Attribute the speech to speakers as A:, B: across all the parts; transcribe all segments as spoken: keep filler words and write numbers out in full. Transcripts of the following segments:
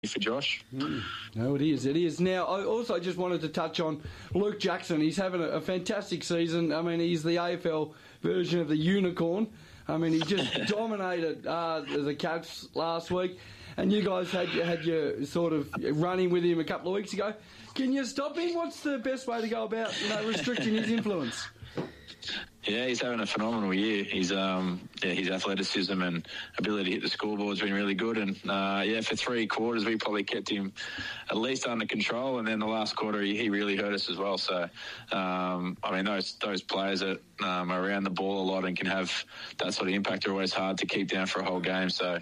A: for Josh.
B: Mm. No, it is. It is. Now, I also just wanted to touch on Luke Jackson. He's having a, a fantastic season. I mean, he's the A F L version of the unicorn. I mean, he just dominated uh, the Cats last week, and you guys had had your sort of running with him a couple of weeks ago. Can you stop him? What's the best way to go about, you know, restricting his influence?
A: Yeah, he's having a phenomenal year. He's um, yeah, his athleticism and ability to hit the scoreboard's been really good. And uh, yeah, for three quarters we probably kept him at least under control. And then the last quarter he, he really hurt us as well. So um, I mean, those those players that um, are around the ball a lot and can have that sort of impact are always hard to keep down for a whole game. So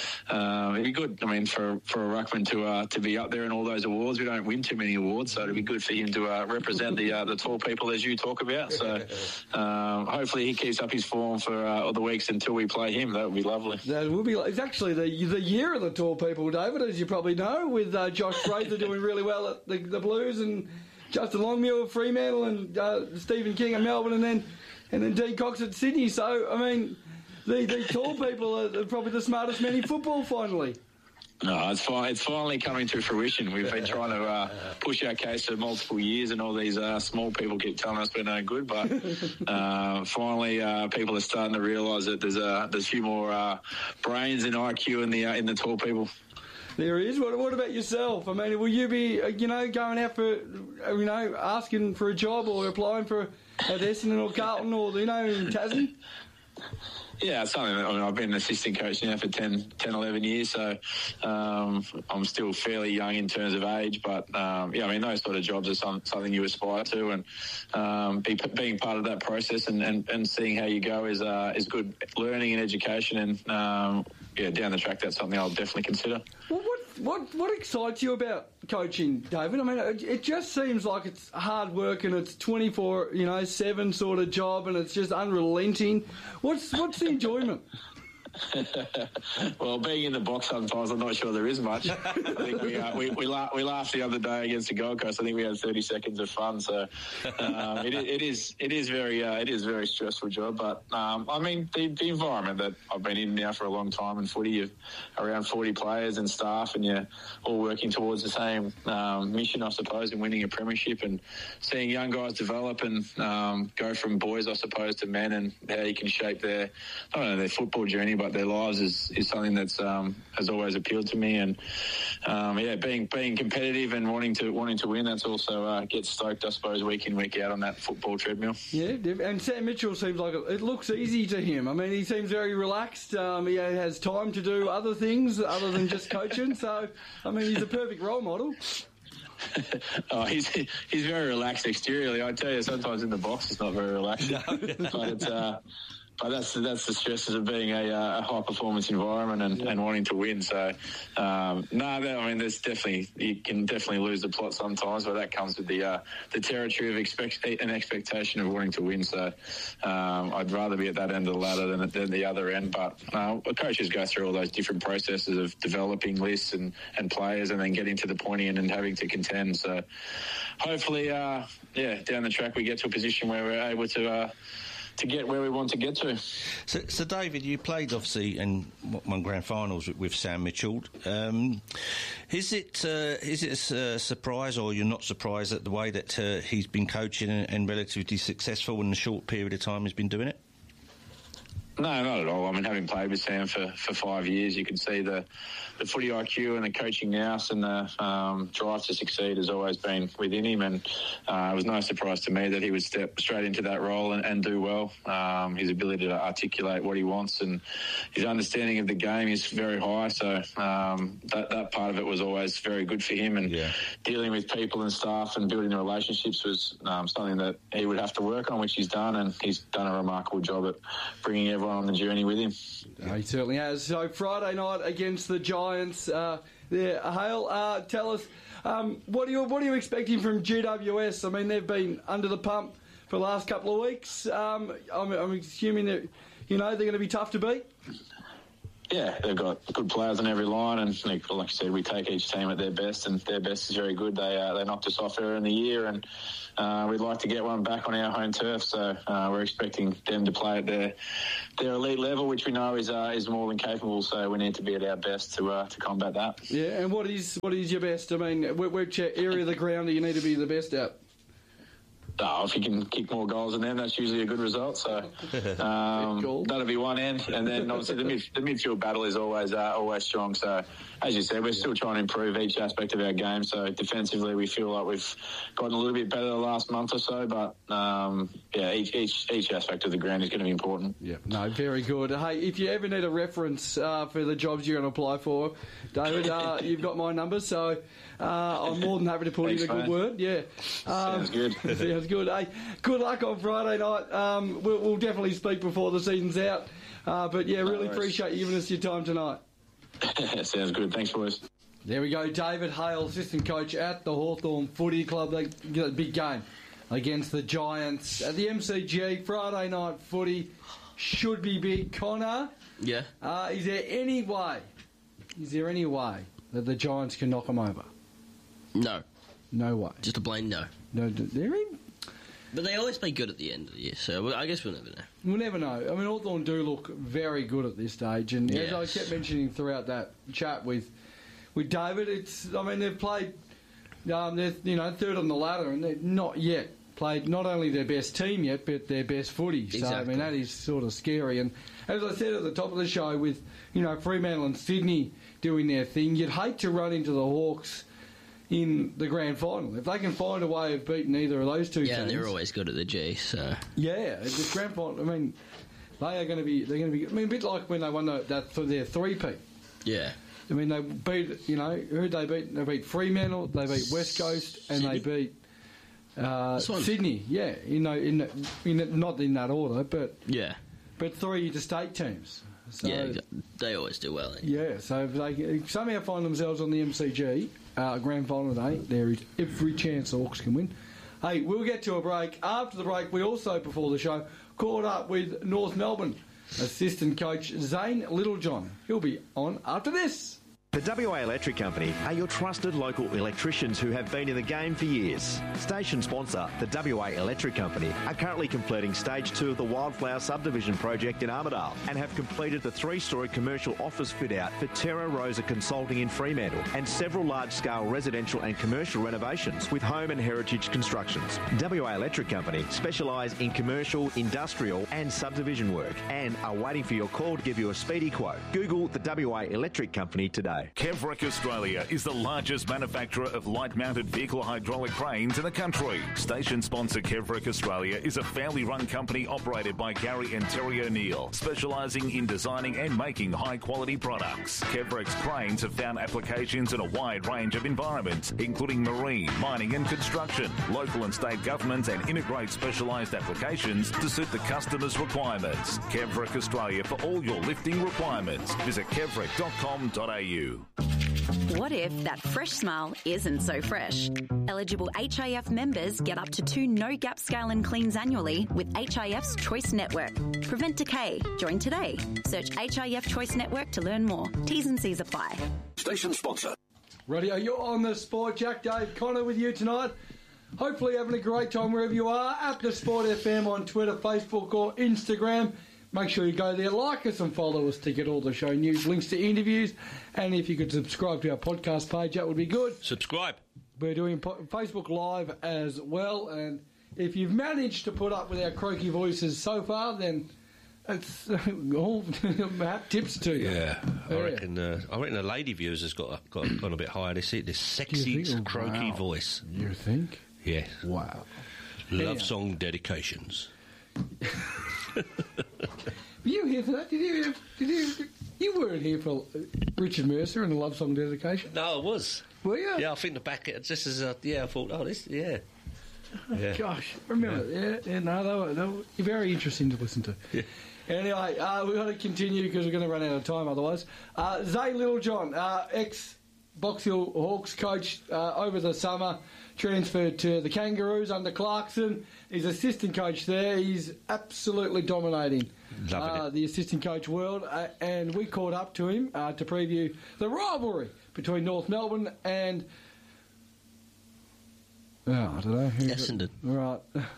A: um, it'd be good. I mean, for for a ruckman to uh, to be up there in all those awards. We don't win too many awards, so it'd be good for him to uh, represent the uh, the tall people as you talk about. So. Um, hopefully he keeps up his form for uh, all the weeks until we play him. That would be lovely.
B: That would be. It's actually the the year of the tall people, David, as you probably know, with uh, Josh Fraser doing really well at the, the Blues, and Justin Longmuir at Fremantle, and uh, Stephen King at Melbourne, and then and then Dean Cox at Sydney. So I mean, the, the tall people are probably the smartest men in football. Finally.
A: No, it's fine. It's finally coming to fruition. We've been trying to uh, push our case for multiple years, and all these uh, small people keep telling us we're no good. But uh, finally, uh, people are starting to realise that there's a there's a few more uh, brains and I Q in the uh, in the tall people.
B: There is. What, what about yourself? I mean, will you be, uh, you know, going out for, uh, you know, asking for a job or applying for at Essendon or Carlton or, you know, in Tassie?
A: Yeah, it's something that, I mean, I've been an assistant coach now for ten, ten, eleven years, so um, I'm still fairly young in terms of age, but um, yeah, I mean, those sort of jobs are some, something you aspire to, and um, be, being part of that process and, and, and seeing how you go is uh, is good learning and education, and um, yeah, down the track, that's something I'll definitely consider.
B: Well, what what what excites you about coaching, David? I mean, it, it just seems like it's hard work and it's twenty-four, you know, seven sort of job, and it's just unrelenting. What's what's the enjoyment?
A: Well, being in the box sometimes, I'm not sure there is much. I think we uh, we we, la- we laughed the other day against the Gold Coast. I think we had thirty seconds of fun. So um, it, it is it is very uh, it is a very stressful job. But um, I mean, the, the environment that I've been in now for a long time in footy, you're around forty players and staff, and you're all working towards the same um, mission, I suppose, in winning a premiership, and seeing young guys develop and um, go from boys, I suppose, to men, and how you can shape their not only their football journey, but their lives is, is something that's um, has always appealed to me. And um, yeah, being being competitive and wanting to wanting to win, that's also uh, gets stoked, I suppose, week in, week out on that football treadmill.
B: Yeah, and Sam Mitchell seems like it, it looks easy to him. I mean, he seems very relaxed. Um, he has time to do other things other than just coaching. So, I mean, he's a perfect role model.
A: oh, he's he's very relaxed exteriorly. I tell you, sometimes in the box it's not very relaxed, no. but it's. Uh, But that's that's the stresses of being a, uh, a high performance environment and, yeah. and wanting to win. So um, no, I mean, there's definitely you can definitely lose the plot sometimes, but that comes with the uh, the territory of expect an expectation of wanting to win. So um, I'd rather be at that end of the ladder than, than the other end. But uh, coaches go through all those different processes of developing lists and, and players, and then getting to the pointy end and having to contend. So hopefully, uh, yeah, down the track we get to a position where we're able to. Uh, to get where we want to get to.
C: So, so David, you played obviously in one grand finals with, with Sam Mitchell. Um, is it uh, is it a surprise, or you're not surprised at the way that uh, he's been coaching and, and relatively successful in the short period of time he's been doing it?
A: No, not at all. I mean, having played with Sam for, for five years, you can see the, the footy I Q and the coaching nous and the um, drive to succeed has always been within him, and uh, it was no surprise to me that he would step straight into that role and, and do well. Um, his ability to articulate what he wants and his understanding of the game is very high, so um, that, that part of it was always very good for him, and yeah. dealing with people and staff and building the relationships was um, something that he would have to work on, which he's done, and he's done a remarkable job at bringing everyone on the journey with him.
B: Oh, he certainly has. So Friday night against the Giants, uh, there, Hale, uh, tell us um, what are you what are you expecting from G W S? I mean, they've been under the pump for the last couple of weeks. Um, I'm, I'm assuming that you know they're going to be tough to beat.
A: yeah, they've got good players on every line, and like you said, we take each team at their best, and their best is very good. They uh, they knocked us off earlier in the year, and uh, we'd like to get one back on our home turf. So uh, we're expecting them to play at their their elite level, which we know is uh, is more than capable. So we need to be at our best to uh, to combat that.
B: Yeah, and what is what is your best? I mean, which area of the ground do you need to be the best at?
A: Oh, if you can kick more goals than them, that's usually a good result. So um, that'll be one end, and then obviously the, mid, the midfield battle is always uh, always strong. So as you said, we're still trying to improve each aspect of our game. So defensively, we feel like we've gotten a little bit better the last month or so. But um, yeah, each, each each aspect of the ground is going to be important.
B: Yeah, no, very good. Hey, if you ever need a reference uh, for the jobs you're going to apply for, David, uh, you've got my number. So uh, I'm more than happy to put Thanks, in a good mate. word. Yeah, um,
A: sounds good.
B: sounds good. Hey, good luck on Friday night. Um, we'll, we'll definitely speak before the season's out. Uh, but yeah, really no appreciate you giving us your time tonight.
A: Sounds good. Thanks, boys.
B: There we go. David Hale, assistant coach at the Hawthorn Footy Club. They get a big game against the Giants at the M C G. Friday night footy should be big. Connor,
D: yeah.
B: Uh, is there any way? Is there any way that the Giants can knock them over?
D: No.
B: No way.
D: Just a plain no.
B: No, they're in.
D: But they always play good at the end of the year, so I guess we'll never know.
B: We'll never know. I mean, Hawthorn do look very good at this stage, and yes. as I kept mentioning throughout that chat with with David, it's. I mean, they've played. Um, they're you know third on the ladder, and they've not yet played not only their best team yet, but their best footy. So
D: exactly.
B: I mean, that is sort of scary. And as I said at the top of the show, with you know Fremantle and Sydney doing their thing, you'd hate to run into the Hawks in the grand final. If they can find a way of beating either of those two
D: yeah,
B: teams.
D: Yeah, they're always good at the G, so...
B: Yeah, the grand final, I mean, they are going to be... They're going to be... I mean, a bit like when they won the, that for their three-peat.
D: Yeah.
B: I mean, they beat, you know, who did they beat? They beat Fremantle, they beat West Coast, and
D: Sydney?
B: they beat uh, Sydney. Yeah, you know, in, in not in that order, but...
D: Yeah.
B: But three interstate teams. So,
D: yeah, they always do well. Anyway.
B: Yeah, so if they somehow find themselves on the M C G uh, grand final day, there is every chance the Hawks can win. Hey, we'll get to a break. After the break, we also, before the show, caught up with North Melbourne assistant coach Zane Littlejohn. He'll be on after this.
E: The W A Electric Company are your trusted local electricians who have been in the game for years. Station sponsor, the W A Electric Company, are currently completing stage two of the Wildflower subdivision project in Armidale and have completed the three-storey commercial office fit-out for Terra Rosa Consulting in Fremantle and several large-scale residential and commercial renovations with home and heritage constructions. W A Electric Company specialise in commercial, industrial and subdivision work and are waiting for your call to give you a speedy quote. Google the W A Electric Company today.
F: Kevrick Australia is the largest manufacturer of light-mounted vehicle hydraulic cranes in the country. Station sponsor Kevrick Australia is a family-run company operated by Gary and Terry O'Neill, specialising in designing and making high-quality products. Kevrick's cranes have found applications in a wide range of environments, including marine, mining and construction, local and state governments, and integrate specialised applications to suit the customer's requirements. Kevrick Australia for all your lifting requirements. Visit kevrick dot com dot a u.
G: What if that fresh smile isn't so fresh? Eligible H I F members get up to two no-gap scale and cleans annually with H I F's Choice Network. Prevent decay. Join today. Search H I F Choice Network to learn more. T's and C's apply.
F: Station sponsor.
B: Radio, you're on the Sport. Jack, Dave, Connor with you tonight. Hopefully having a great time wherever you are. At the Sport F M on Twitter, Facebook or Instagram. Make sure you go there, like us and follow us to get all the show news, links to interviews, and if you could subscribe to our podcast page, that would be good.
C: Subscribe.
B: We're doing po- Facebook Live as well, and if you've managed to put up with our croaky voices so far, then it's all tips to you.
C: Yeah, I
B: yeah.
C: reckon. Uh, I reckon the lady viewers has got got gone a bit higher this year. This sexy,
B: think?
C: croaky
B: Wow.
C: voice.
B: You think?
C: Yeah.
B: Wow.
C: Love
B: Anyhow.
C: song dedications.
B: Were you here for that? Did you? Did you? You weren't here for Richard Mercer and the love song dedication.
C: No, I was.
B: Were you?
C: Yeah, I think the back. Just as uh, yeah, I thought. Oh, this. Yeah. Yeah.
B: Gosh, remember? Yeah, yeah. No, they were, they were very interesting to listen to.
C: Yeah.
B: Anyway, uh, we've got to continue because we're going to run out of time otherwise. Uh, Zay Littlejohn, uh, ex Box Hill Hawks coach uh, over the summer, transferred to the Kangaroos under Clarkson. He's assistant coach there. He's absolutely dominating uh, the assistant coach world. Uh, and we caught up to him uh, to preview the rivalry between North Melbourne and... Oh, I don't know.
D: Essendon.
B: Right.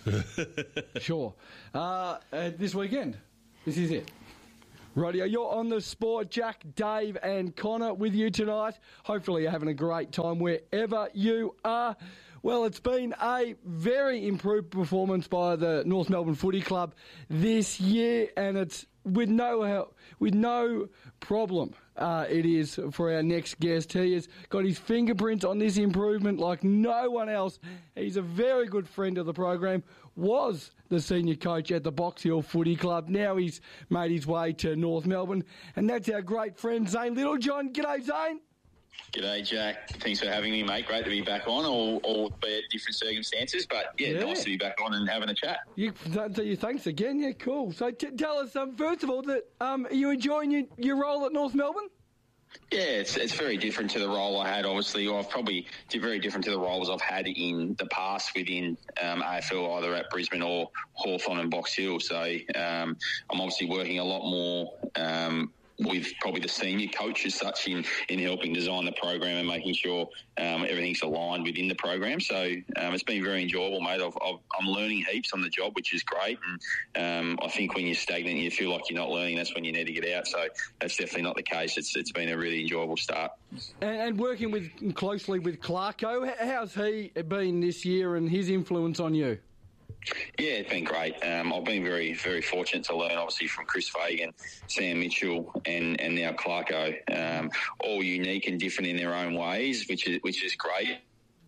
B: Sure. Uh, uh, this weekend. This is it. Radio, you're on the sport. Jack, Dave and Connor with you tonight. Hopefully you're having a great time wherever you are. Well, it's been a very improved performance by the North Melbourne Footy Club this year, and it's with no help, with no problem. Uh, it is for our next guest. He has got his fingerprints on this improvement like no one else. He's a very good friend of the program, was the senior coach at the Box Hill Footy Club. Now he's made his way to North Melbourne, and that's our great friend Zane Littlejohn. G'day, Zane.
A: G'day, Jack. Thanks for having me, mate. Great to be back on, all, all be different circumstances, but yeah, yeah, nice to be back on and having a chat.
B: You, you thanks again. Yeah, cool. So t- tell us, um, first of all, that um, are you enjoying your, your role at North Melbourne?
A: Yeah, it's it's very different to the role I had, obviously. I've probably very different to the roles I've had in the past within um, A F L, either at Brisbane or Hawthorn and Box Hill. So um, I'm obviously working a lot more um, with probably the senior coach as such in, in helping design the program and making sure um, everything's aligned within the program. So um, it's been very enjoyable, mate. I've, I've, I'm learning heaps on the job, which is great. And um, I think when you're stagnant, you feel like you're not learning, that's when you need to get out. So that's definitely not the case. It's It's been a really enjoyable start.
B: And, and working with closely with Clarko, how's he been this year and his influence on you?
A: Yeah, it's been great. Um, I've been very, very fortunate to learn, obviously, from Chris Fagan, Sam Mitchell, and, and now Clarko. Um, all unique and different in their own ways, which is which is great.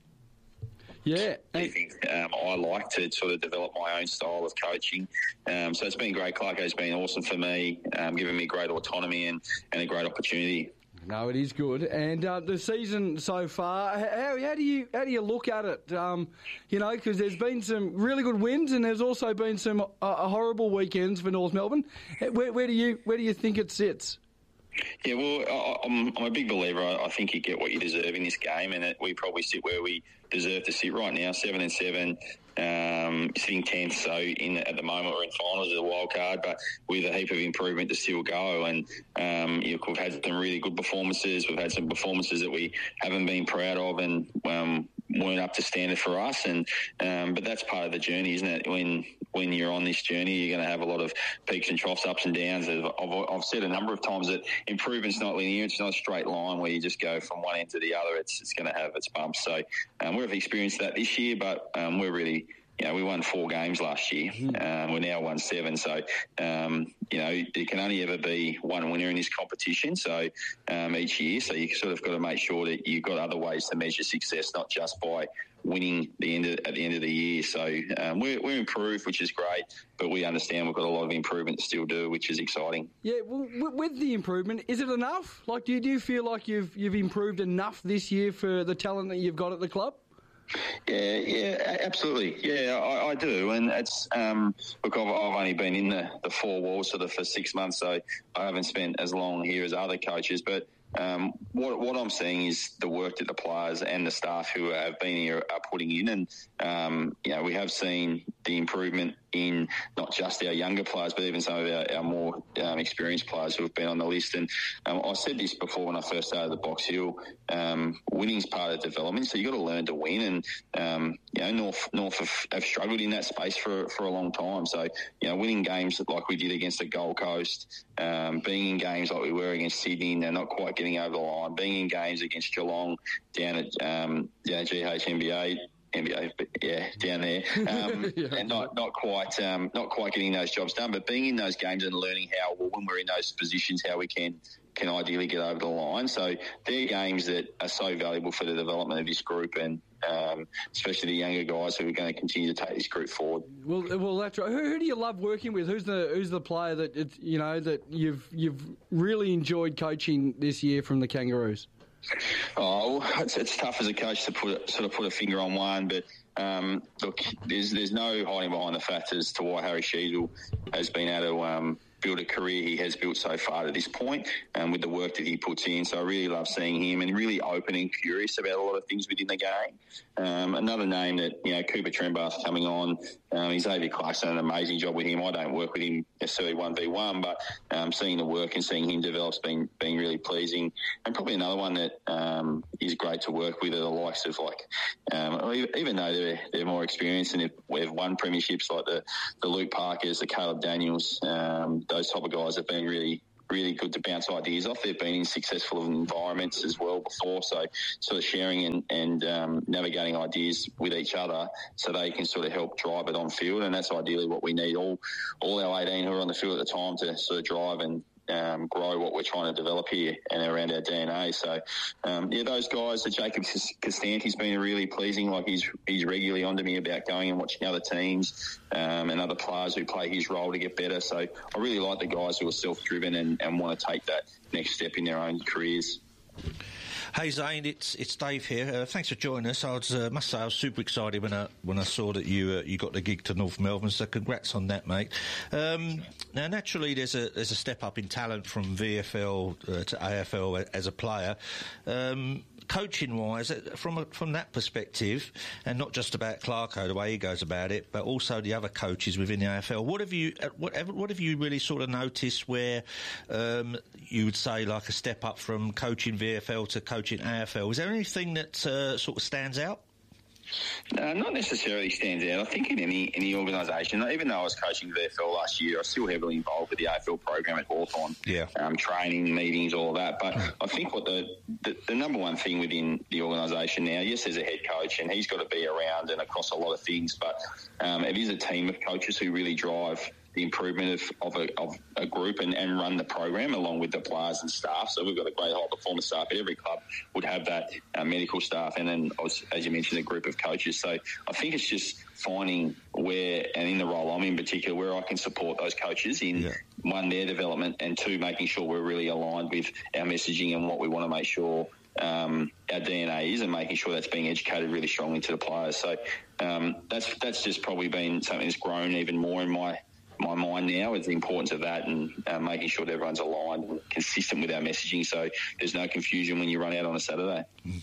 B: Yeah,
A: I think um, I like to sort of develop my own style of coaching. Um, so it's been great. Clarko's been awesome for me, um, giving me great autonomy and, and a great opportunity.
B: No, it is good. And uh, the season so far, how, how do you how do you look at it? Um, you know, because there's been some really good wins, and there's also been some uh, horrible weekends for North Melbourne. Where, where do you where do you think it sits?
A: Yeah, well, I, I'm, I'm a big believer. I, I think you get what you deserve in this game, and it, we probably sit where we deserve to sit right now, seven and seven. Um, sitting tenth, so in at the moment we're in finals as a wild card, but with a heap of improvement to still go. And um, you know, we've had some really good performances. We've had some performances that we haven't been proud of and um, weren't up to standard for us. And um, but that's part of the journey, isn't it? When when you're on this journey, you're going to have a lot of peaks and troughs, ups and downs. I've, I've said a number of times that improvement's not linear. It's not a straight line where you just go from one end to the other. It's it's going to have its bumps. So um, we've experienced that this year, but um, we're really You know, we won four games last year. Um, we're now won seven. So, um, you know, there can only ever be one winner in this competition. So, um, each year, so you sort of got to make sure that you've got other ways to measure success, not just by winning the end of, at the end of the year. So, um, we're, we're improved, which is great, but we understand we've got a lot of improvement to still do, which is exciting.
B: Yeah, well, with the improvement, is it enough? Like, do you, do you feel like you've you've improved enough this year for the talent that you've got at the club?
A: Yeah, yeah, absolutely. Yeah, I, I do. And it's, um, look, I've, I've only been in the, the four walls sort of for six months, so I haven't spent as long here as other coaches. But um, what, what I'm seeing is the work that the players and the staff who have been here are putting in. And, um, you know, we have seen the improvement in not just our younger players, but even some of our, our more um, experienced players who have been on the list. And um, I said this before when I first started the Box Hill, um, winning's part of development, so you've got to learn to win. And, um, you know, North North have, have struggled in that space for, for a long time. So, you know, winning games like we did against the Gold Coast, um, being in games like we were against Sydney and they're not quite getting over the line, being in games against Geelong down at um, down at G H N B A, N B A, but yeah, down there, um, yeah. and not not quite um, not quite getting those jobs done, but being in those games and learning how, well, when we're in those positions, how we can can ideally get over the line. So they're games that are so valuable for the development of this group, and um, especially the younger guys who are going to continue to take this group forward.
B: Well, well, that's right. Who, who do you love working with? Who's the who's the player that it's, you know that you've you've really enjoyed coaching this year from the Kangaroos?
A: Oh, it's, it's tough as a coach to put sort of put a finger on one, but um, look, there's there's no hiding behind the fact as to why Harry Sheezel has been able to um, build a career he has built so far to this point, and um, with the work that he puts in. So I really love seeing him, and really open and curious about a lot of things within the game. Um, another name that, you know, Cooper Trembath coming on. Um, Xavier Clark's done an amazing job with him. I don't work with him necessarily one v one, but um, seeing the work and seeing him develop's been been really pleasing. And probably another one that um, is great to work with are the likes of, like, um, even though they're they're more experienced and we've won premierships, like the the Luke Parkers, the Caleb Daniels, um, those type of guys have been really. really good to bounce ideas off. They've been in successful environments as well before, so sort of sharing and, and um, navigating ideas with each other so they can sort of help drive it on field, and that's ideally what we need. All all our eighteen who are on the field at the time to sort of drive and um, grow what we're trying to develop here and around our D N A. So, um, yeah, those guys, the Jacob Costante's been really pleasing. Like, he's he's regularly on to me about going and watching other teams um, and other players who play his role to get better. So I really like the guys who are self-driven and, and want to take that next step in their own careers.
C: Hey Zane, it's it's Dave here. Uh, thanks for joining us. I was, uh, must say I was super excited when I when I saw that you uh, you got the gig to North Melbourne. So congrats on that, mate. Um, now, naturally, there's a there's a step up in talent from V F L uh, to A F L as a player. Um, Coaching-wise, from a, from that perspective, and not just about Clarko, the way he goes about it, but also the other coaches within the A F L, what have you what, what have you really sort of noticed where um, you would say like a step up from coaching V F L to coaching A F L? Is there anything that uh, sort of stands out?
A: No, not necessarily stands out. I think in any any organisation, even though I was coaching V F L last year, I was still heavily involved with the A F L program at Hawthorn. Yeah. Um, training, meetings, all of that. But I think what the, the, the number one thing within the organisation now, yes, there's a head coach and he's got to be around and across a lot of things, but um, it is a team of coaches who really drive the improvement of, of, a, of a group and, and run the program along with the players and staff. So we've got a great high performance staff, but every club would have that uh, medical staff and then, as you mentioned, a group of coaches. So I think it's just finding where, and in the role I'm in particular, where I can support those coaches in, yeah. one, their development, and two, making sure we're really aligned with our messaging and what we want to make sure um, our D N A is, and making sure that's being educated really strongly to the players. So um, that's that's just probably been something that's grown even more in my my mind now, is the importance of that, and uh, making sure that everyone's aligned and consistent with our messaging, so there's no confusion when you run out on a Saturday.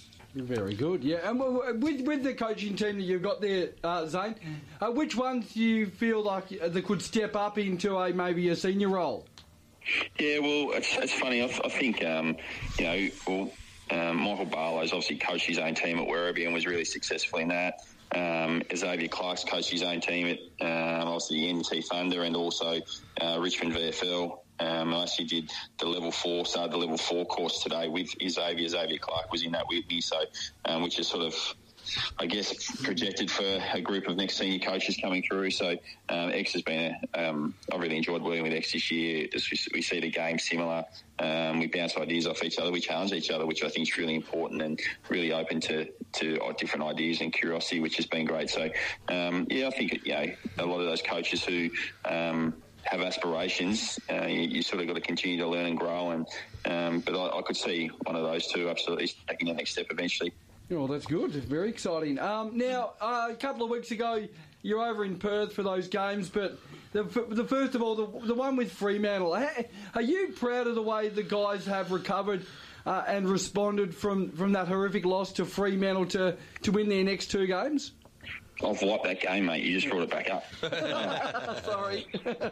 B: Very good, yeah. And with with the coaching team that you've got there, uh, Zane, uh, which ones do you feel like they could step up into a maybe a senior role?
A: Yeah, well, it's, it's funny. I, I think um, you know, well, um, Michael Barlow's obviously coached his own team at Werribee and was really successful in that. Um, Xavier Clark's coached his own team at um, obviously the N T Thunder and also uh, Richmond V F L. Um, I actually did the level four, started the level four course today with Xavier. Xavier Clark was in that with me, so um, which is sort of, I guess, projected for a group of next senior coaches coming through. So um, X has been, a, um, I've really enjoyed working with X this year. As we, we see the game similar. Um, we bounce ideas off each other. We challenge each other, which I think is really important and really open to, to different ideas and curiosity, which has been great. So, um, yeah, I think, you know, a lot of those coaches who um, have aspirations, uh, you, you sort of got to continue to learn and grow. And um, But I, I could see one of those two absolutely taking the next step eventually.
B: Oh, that's good. Very exciting. Um, now, uh, a couple of weeks ago, you're over in Perth for those games, but the, the first of all, the, the one with Fremantle, are you proud of the way the guys have recovered uh, and responded from, from that horrific loss to Fremantle to, to win their next two games?
A: I've wiped that game, mate. You just brought it back up.
B: Sorry.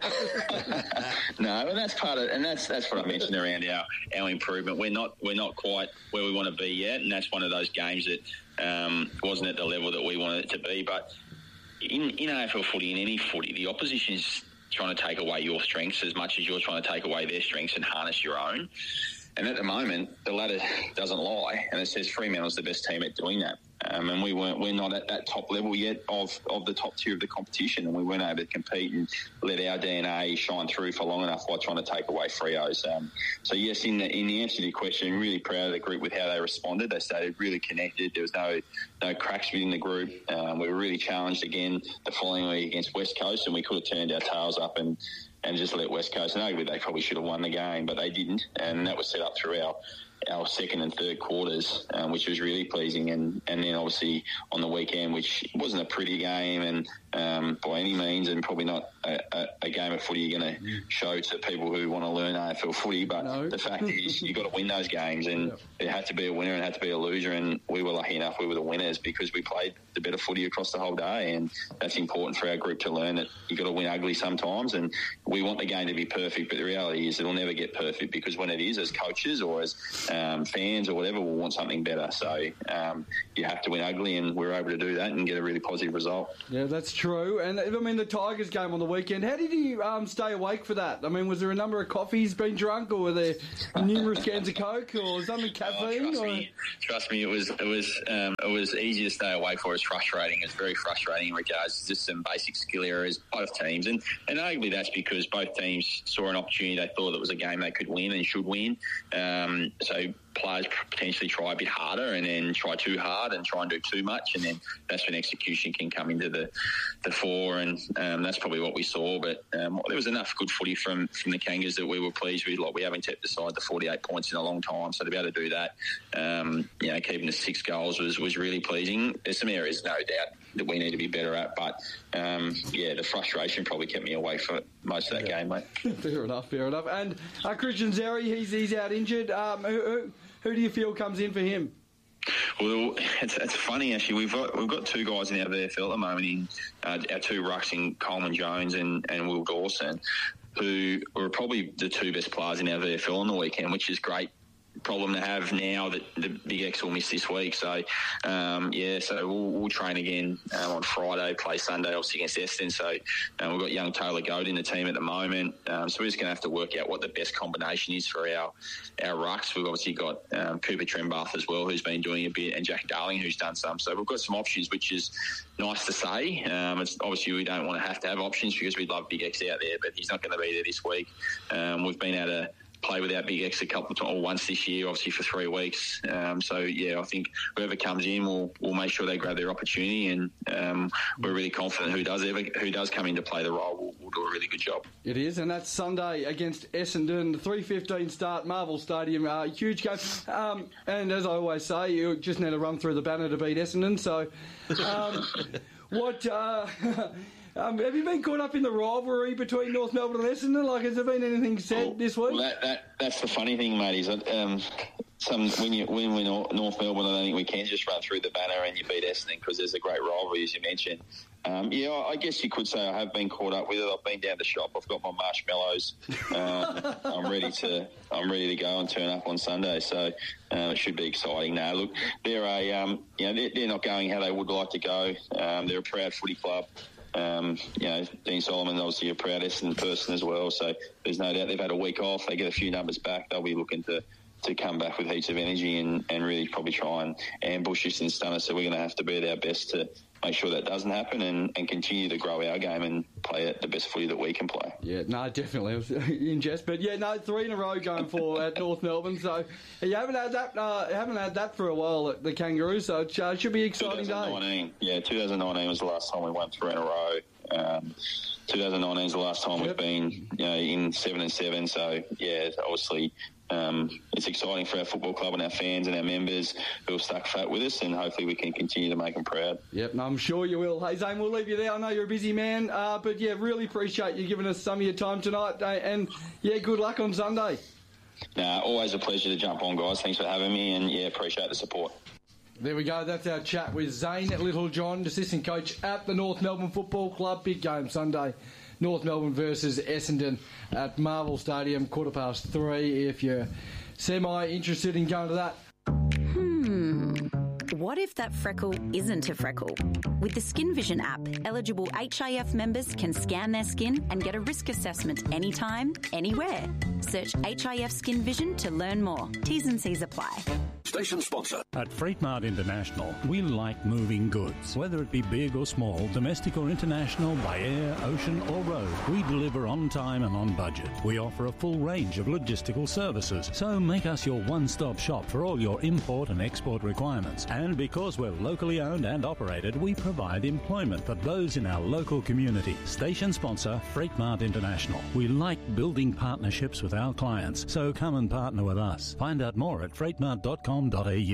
A: No, and that's part of, and that's that's what I mentioned around our, our improvement. We're not we're not quite where we want to be yet, and that's one of those games that um, wasn't at the level that we wanted it to be. But in, in A F L footy, in any footy, the opposition is trying to take away your strengths as much as you're trying to take away their strengths and harness your own. And at the moment, the ladder doesn't lie, and it says Fremantle's the best team at doing that. Um, and we weren't, we're not at that top level yet of, of the top tier of the competition, and we weren't able to compete and let our D N A shine through for long enough while trying to take away Freo's. Um, so yes, in the, in the answer to your question, I'm really proud of the group with how they responded. They stayed really connected. There was no no cracks within the group. Um, we were really challenged again the following week against West Coast, and we could have turned our tails up and and just let West Coast, and arguably they probably should have won the game, but they didn't, and that was set up through our our second and third quarters, um, which was really pleasing. And, and then obviously on the weekend, which wasn't a pretty game, and um, by any means, and probably not a, a, a game of footy you're going to show to people who want to learn A F L footy. But
B: No.
A: the fact is, you've got to win those games, and
B: Yep.
A: it had to be a winner and it had to be a loser. And we were lucky enough; we were the winners because we played the better footy across the whole day, and that's important for our group to learn that you've got to win ugly sometimes. And we want the game to be perfect, but the reality is it'll never get perfect because when it is, as coaches or as um, fans or whatever, we'll want something better. So um, you have to win ugly, and we're able to do that and get a really positive result.
B: Yeah, that's true. And I mean, the Tigers game on the weekend, how did you um, stay awake for that? I mean, was there a number of coffees being drunk, or were there numerous cans of Coke, or something
A: Oh,
B: caffeine?
A: trust
B: or...
A: me, trust me, it was it was um, it was easy to stay awake for. It's frustrating. It's very frustrating in regards to just some basic skill errors, both teams, and and arguably that's because both teams saw an opportunity. They thought it was a game they could win and should win. Um, so players potentially try a bit harder and then try too hard and try and do too much, and then that's when execution can come into the the fore, and um, that's probably what we saw. But um, there was enough good footy from from the Kangas that we were pleased with. Like, we haven't kept aside the forty-eight points in a long time, so to be able to do that, um, you know, keeping the six goals was was really pleasing. There's some areas, no doubt, that we need to be better at, but um, yeah, the frustration probably kept me awake for most of that
B: Yeah.
A: game, mate.
B: Fair enough, fair enough. And uh, Christian Zeri, he's he's out injured. Um, who, who who do you feel comes in for him?
A: Well, it's, it's funny actually. We've got we've got two guys in our V F L at the moment, in uh, our two rucks in Coleman Jones and, and Will Dawson, who are probably the two best players in our V F L on the weekend, which is great problem to have now that the Big X will miss this week. So, um, yeah, so we'll, we'll train again um, on Friday, play Sunday, obviously, against Essendon. So um, we've got young Taylor Goad in the team at the moment. Um, so we're just going to have to work out what the best combination is for our our rucks. We've obviously got um, Cooper Trembath as well, who's been doing a bit, and Jack Darling, who's done some. So we've got some options, which is nice to say. Um, it's obviously we don't want to have to have options because we'd love Big X out there, but he's not going to be there this week. Um, we've been able to play without Big X a couple of times, or once this year, obviously for three weeks. Um, so yeah, I think whoever comes in will will make sure they grab their opportunity, and um, we're really confident who does ever who does come in to play the role will, will do a really good job.
B: It is, and that's Sunday against Essendon, three fifteen start, Marvel Stadium, uh, huge game. Um, and as I always say, you just need to run through the banner to beat Essendon. So, um, what? Uh, Um, have you been caught up in the rivalry between North Melbourne and Essendon? Like, has there been anything said
A: well,
B: this week?
A: Well, that, that, that's the funny thing, mate, is that um, some, when, you, when we're North Melbourne, I don't think we can just run through the banner and you beat Essendon because there's a great rivalry, as you mentioned. Um, yeah, I guess you could say I have been caught up with it. I've been down the shop. I've got my marshmallows. Um, I'm ready to. I'm ready to go and turn up on Sunday. So uh, it should be exciting. Now, look, they're a. Um, you know, they're, they're not going how they would like to go. Um, they're a proud footy club. Um, you know, Dean Solomon obviously a proud Essendon person as well. So there's no doubt they've had a week off. They get a few numbers back. They'll be looking to. to come back with heaps of energy and, and really probably try and ambush us and stun us. So we're going to have to be at our best to make sure that doesn't happen and, and continue to grow our game and play at the best footy that we can play.
B: Yeah, no, definitely. I was in jest. But yeah, no, three in a row going for at North Melbourne. So you haven't had that uh, haven't had that for a while at the Kangaroos, so it uh, should be an exciting
A: twenty nineteen
B: day.
A: Yeah, twenty nineteen was the last time we won three in a row. Um, twenty nineteen is the last time
B: Yep.
A: we've been you know, in seven and seven. So yeah, obviously um, it's exciting for our football club and our fans and our members who have stuck fat with us, and hopefully we can continue to make them proud.
B: Yep, no, I'm sure you will. Hey, Zane, we'll leave you there. I know you're a busy man, uh, but yeah, really appreciate you giving us some of your time tonight. Uh, and yeah, good luck on Sunday.
A: Nah, always a pleasure to jump on, guys. Thanks for having me, and yeah, appreciate the support.
B: There we go. That's our chat with Zane Littlejohn, assistant coach at the North Melbourne Football Club. Big game Sunday. North Melbourne versus Essendon at Marvel Stadium, quarter past three. If you're semi-interested in going to that.
G: Hmm. What if that freckle isn't a freckle? With the Skin Vision app, eligible H I F members can scan their skin and get a risk assessment anytime, anywhere. Search H I F Skin Vision to learn more. T's and C's apply.
H: Station sponsor.
I: At Freightmart International, we like moving goods. Whether it be big or small, domestic or international, by air, ocean or road, we deliver on time and on budget. We offer a full range of logistical services, so make us your one-stop shop for all your import and export requirements. And because we're locally owned and operated, we provide employment for those in our local community. Station sponsor, Freightmart International. We like building partnerships with our clients, so come and partner with us. Find out more at freightmart dot com dot a u.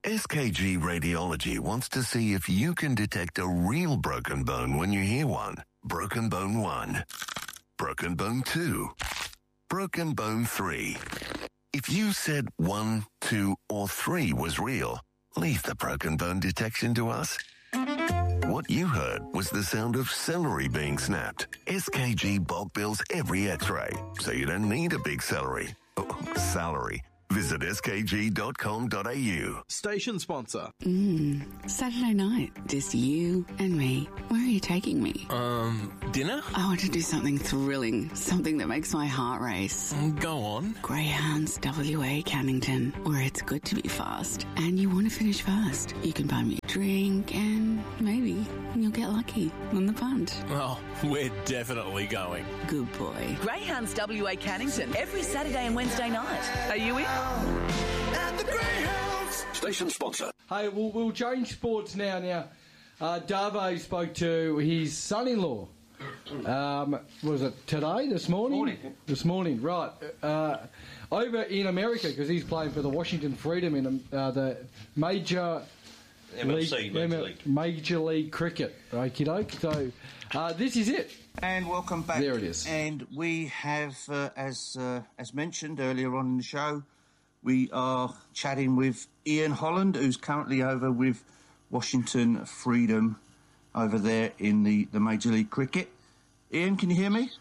H: S K G Radiology wants to see if you can detect a real broken bone when you hear one. Broken bone one. Broken bone two. Broken bone three. If you said one, two, or three was real, leave the broken bone detection to us. What you heard was the sound of celery being snapped. S K G bulk bills every x-ray, so you don't need a big celery. Oh, salary. Visit s k g dot com dot a u.
J: Station sponsor.
K: Mmm, Saturday night, just you and me. Where are you taking me?
J: Um, dinner?
K: I want to do something thrilling, something that makes my heart race.
J: Go on.
K: Greyhounds W A Cannington, where it's good to be fast and you want to finish fast. You can buy me a drink and maybe you'll get lucky on the punt.
J: Oh, we're definitely going.
K: Good boy.
L: Greyhounds W A Cannington, every Saturday and Wednesday night. Are you in?
J: At the Greyhounds.
M: Station sponsor.
B: Hey, we'll, we'll change sports now. Now, uh, Davo spoke to his son-in-law. Um, was it today, this morning?
C: Morning.
B: This morning, right. Uh, over in America, because he's playing for the Washington Freedom in uh, the major...
C: M L C,
B: league,
C: Major
B: M L,
C: League.
B: Major League Cricket. Okie doke. So, uh, this is it.
C: And welcome back.
B: There it is.
C: And we have, uh, as uh, as mentioned earlier on in the show, we are chatting with Ian Holland, who's currently over with Washington Freedom over there in the, the Major League Cricket. Ian, can you hear me?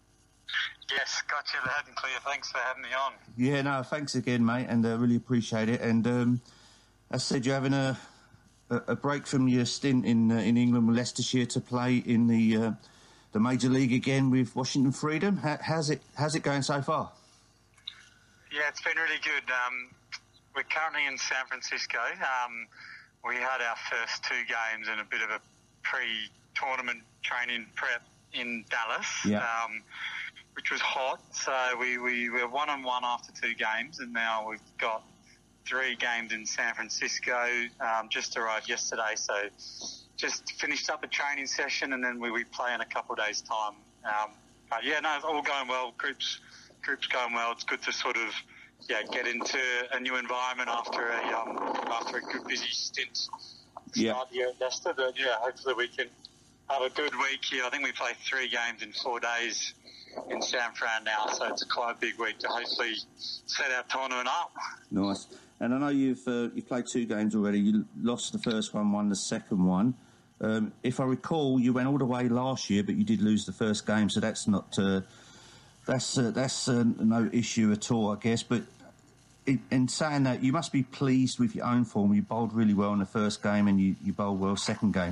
N: Yes, got you loud and clear. Thanks for having me on.
C: Yeah, no, thanks again, mate, and I uh, really appreciate it. And um, as I said, you're having a, a, a break from your stint in uh, in England with Leicestershire to play in the uh, the Major League again with Washington Freedom. How, how's it how's it going so far?
N: Yeah, it's been really good. Um, we're currently in San Francisco. Um, we had our first two games and a bit of a pre-tournament training prep in Dallas,
C: yeah.
N: um, which was hot. So we, we were one and one after two games, and now we've got three games in San Francisco. Um, just arrived yesterday, so just finished up a training session, and then we, we play in a couple of days' time. Um, but yeah, no, it's all going well. Groups groups going well. It's good to sort of yeah get into a new environment after a um, after a good busy stint
C: yeah.
N: start here at Leicester. But yeah, hopefully we can have a good week here. I think we play three games in four days in San Fran now, so it's quite a big week to hopefully set our tournament up.
C: Nice. And I know you've uh, you've played two games already. You lost the first one, won the second one. Um, if I recall, you went all the way last year, but you did lose the first game, so that's not uh, that's uh, that's uh, no issue at all, I guess. But it, in saying that, you must be pleased with your own form. You bowled really well in the first game, and you, you bowled well second game.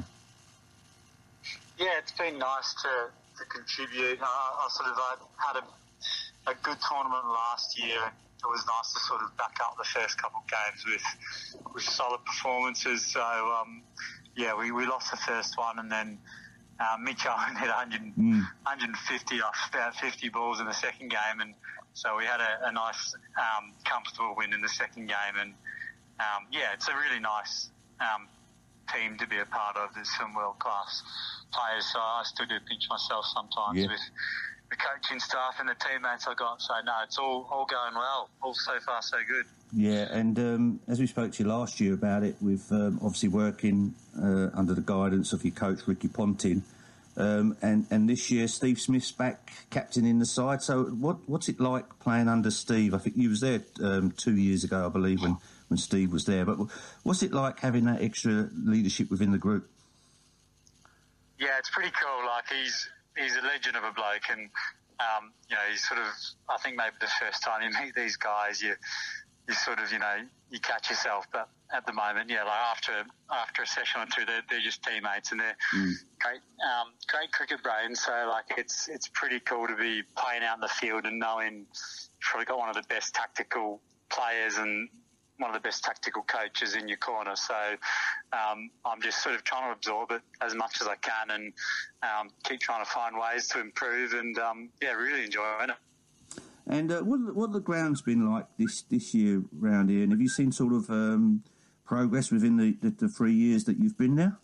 N: Yeah, it's been nice to, to contribute. Uh, I sort of uh, had a, a good tournament last year. It was nice to sort of back up the first couple of games with with solid performances. So, um, yeah, we, we lost the first one, and then uh, Mitch Owen hit one hundred,
C: mm.
N: one fifty off about fifty balls in the second game, and so we had a, a nice, um, comfortable win in the second game. And, um, yeah, it's a really nice um, team to be a part of. There's some world-class players, so I still do pinch myself sometimes
C: yeah.
N: with the coaching staff and the teammates I got. So, no, it's all, all going well. All so far so good.
C: Yeah, and um, as we spoke to you last year about it, with um, obviously working uh, under the guidance of your coach, Ricky Ponting, um, and, and this year Steve Smith's back captaining the side. So what what's it like playing under Steve? I think you was there um, two years ago, I believe, when, when Steve was there. But what's it like having that extra leadership within the group?
N: Yeah, it's pretty cool. Like, he's he's a legend of a bloke, and um, you know, he's sort of, I think maybe the first time you meet these guys, you you sort of, you know, you catch yourself. But at the moment, yeah, like after after a session or two, they're, they're just teammates, and they're
C: mm.
N: great um, great cricket brains. So like, it's it's pretty cool to be playing out in the field and knowing you've probably got one of the best tactical players and one of the best tactical coaches in your corner. So um, I'm just sort of trying to absorb it as much as I can, and um, keep trying to find ways to improve, and um, yeah, really enjoying it.
C: And uh, what what the ground's been like this, this year round here? And have you seen sort of um, progress within the, the, the three years that you've been there?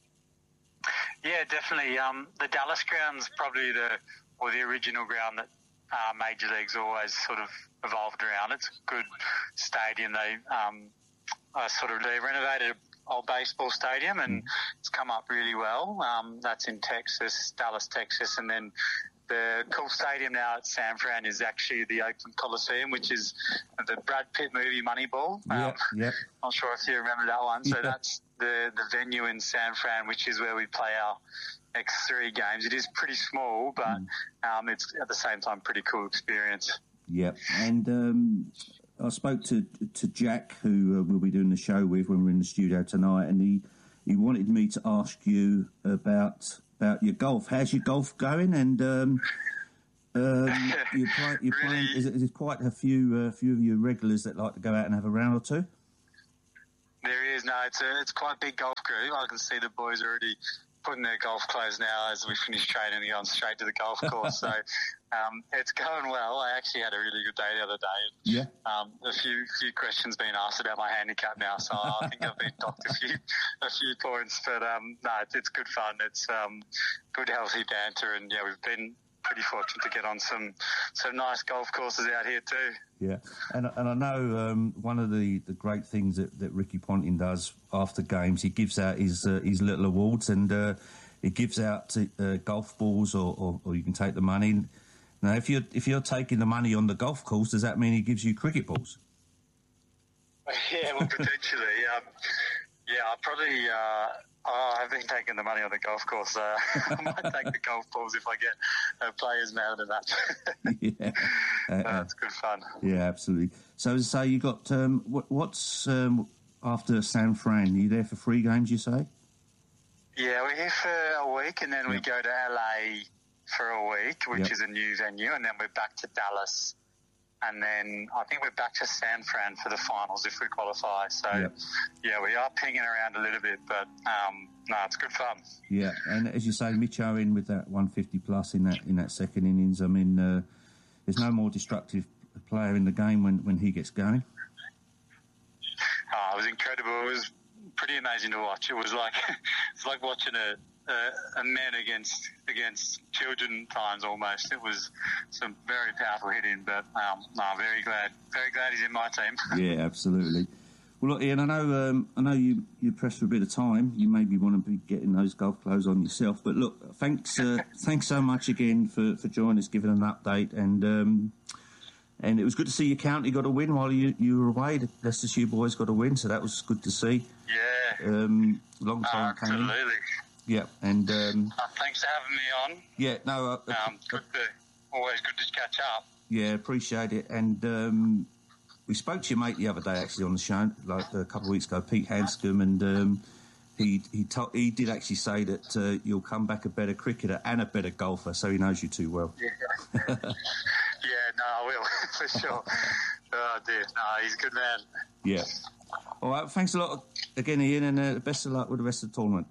N: Yeah, definitely. Um, the Dallas ground's probably the or the original ground that uh, Major League's always sort of evolved around. It's a good stadium. They um, I sort of they renovated old baseball stadium and it's come up really well. Um, that's in Texas, Dallas, Texas, and then the cool stadium now at San Fran is actually the Oakland Coliseum, which is the Brad Pitt movie Moneyball.
C: Yeah,
N: um,
C: yeah.
N: Not sure if you remember that one. So
C: Yeah.
N: that's the, the venue in San Fran, which is where we play our next three games. It is pretty small, but um, it's at the same time pretty cool experience.
C: Yeah, and um, I spoke to to Jack, who uh, we'll be doing the show with when we're in the studio tonight, and he, he wanted me to ask you about about your golf. How's your golf going? And um, um, you play, you're playing. Is it, is it quite a few uh, few of your regulars that like to go out and have a round or two?
N: There is no, it's a it's quite a big golf group. I can see the boys already putting their golf clothes now as we finish training and going straight to the golf course. So um, it's going well. I actually had a really good day the other day.
C: Yeah.
N: Um, a few few questions being asked about my handicap now, so I think I've been docked a few a few points. But um, no, it's, it's good fun. It's um, good healthy banter, and yeah, we've been pretty fortunate to get on some some nice golf courses out here too.
C: Yeah, and and I know um, one of the, the great things that, that Ricky Ponting does after games, he gives out his uh, his little awards, and uh, he gives out uh, golf balls, or, or, or you can take the money. Now, if you're if you're taking the money on the golf course, does that mean he gives you cricket balls?
N: Yeah, well, potentially. Um, yeah, I'll probably. Uh, oh, I've been taking the money on the golf course. Uh, I might take the golf balls if I get a players' man of the match.
C: Yeah, uh,
N: That's good fun.
C: Yeah, absolutely. So, so you got um, what, what's um, after San Fran? Are you there for three games? You say?
N: Yeah, we're here for a week, and then we go to L A for a week, which
C: Yep.
N: is a new venue, and then we're back to Dallas, and then I think we're back to San Fran for the finals if we qualify. So,
C: Yep.
N: yeah, we are pinging around a little bit, but um, no, it's good fun.
C: Yeah, and as you say, Mitch Owen with that one fifty plus in that in that second innings. I mean, uh, there's no more destructive player in the game when, when he gets going.
N: Oh, it was incredible. It was pretty amazing to watch. It was like it's like watching a, a a man against against children times almost. It was some very powerful hitting, but um, no, very glad, very glad he's in my team.
C: Yeah, absolutely. Well, look, Ian, I know um, I know you you're pressed for a bit of time. You maybe want to be getting those golf clothes on yourself, but look, thanks uh, thanks so much again for, for joining us, giving an update, and um, and it was good to see your county got a win while you you were away. The Leicestershire boys got a win, so that was good to see.
N: Yeah.
C: Um, long time
N: Uh,
C: coming.
N: absolutely.
C: Yeah, and um,
N: Uh, thanks for having me on.
C: yeah, no, uh,
N: Um, good to, always good to catch up.
C: yeah, appreciate it. And um, we spoke to your mate the other day, actually, on the show, like a couple of weeks ago, Pete Hanscom, and um, he he to- he did actually say that uh, you'll come back a better cricketer and a better golfer, so he knows you too well.
N: Yeah. yeah, no, I will for sure. Oh dear, no, he's a good man.
C: Yeah. All right, thanks a lot again, Ian, and uh, best of luck with the rest of the tournament.